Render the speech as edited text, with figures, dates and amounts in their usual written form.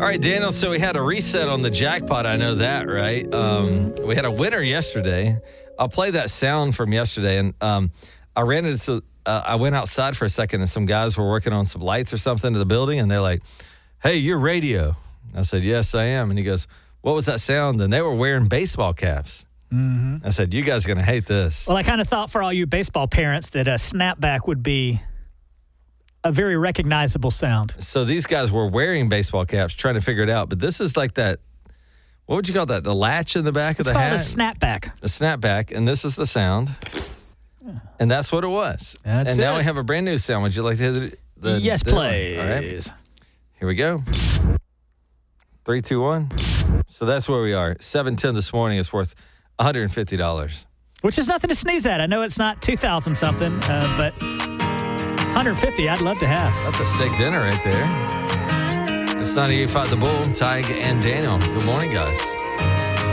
All right, Daniel, so we had a reset on the jackpot. I know that, right? We had a winner yesterday. I'll play that sound from yesterday. And I went outside for a second, and some guys were working on some lights or something to the building, and they're like, hey, you're radio. I said, yes, I am. And he goes, what was that sound? And they were wearing baseball caps. I said, you guys are going to hate this. Well, I kind of thought for all you baseball parents that a snapback would be a very recognizable sound. So these guys were wearing baseball caps, trying to figure it out. But this is like that, what would you call that? The latch in the back of the hat? It's called a snapback. A snapback, and this is the sound. And that's what it was. That's now it. we have a brand new sound. Would you like to hear the Yes, please. All right. Here we go. 3, 2, 1. So that's where we are. 7:10 this morning is worth $150. Which is nothing to sneeze at. I know it's not 2,000 something, but 150 I'd love to have. That's a steak dinner right there. It's 98.5 The Bull, Tig and Daniel. Good morning, guys.